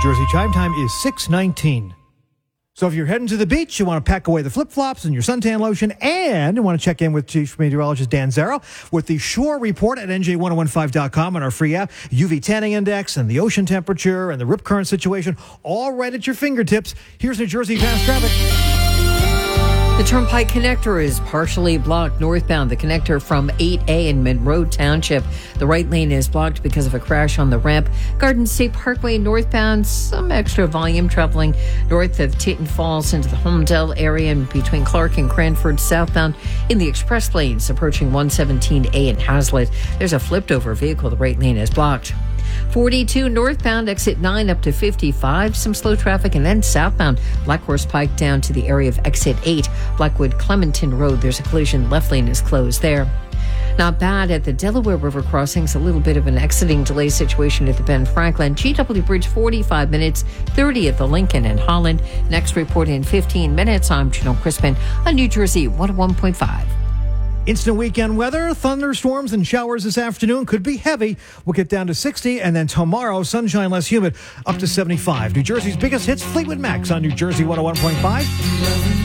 Jersey. Chime time is 6:19. So if you're heading to the beach, you want to pack away the flip-flops and your suntan lotion, and you want to check in with Chief Meteorologist Dan Zarrow with the Shore Report at NJ1015.com and our free app, UV tanning index and the ocean temperature and the rip current situation, all right at your fingertips. Here's New Jersey fast traffic. The Turnpike Connector is partially blocked northbound. The connector from 8A in Monroe Township. The right lane is blocked because of a crash on the ramp. Garden State Parkway northbound, some extra volume traveling north of Teton Falls into the Holmdel area and between Clark and Cranford southbound in the express lanes approaching 117A in Hazlitt. There's a flipped over vehicle. The right lane is blocked. 42 northbound, exit 9 up to 55. Some slow traffic, and then southbound, Black Horse Pike down to the area of exit 8. Blackwood Clementon Road, there's a collision. Left lane is closed there. Not bad at the Delaware River crossings. A little bit of an exiting delay situation at the Ben Franklin. GW Bridge, 45 minutes, 30 at the Lincoln and Holland. Next report in 15 minutes. I'm Janelle Crispin on New Jersey 101.5. Instant weekend weather, thunderstorms and showers this afternoon could be heavy. We'll get down to 60, and then tomorrow, sunshine, less humid, up to 75. New Jersey's biggest hits, Fleetwood Mac on New Jersey 101.5.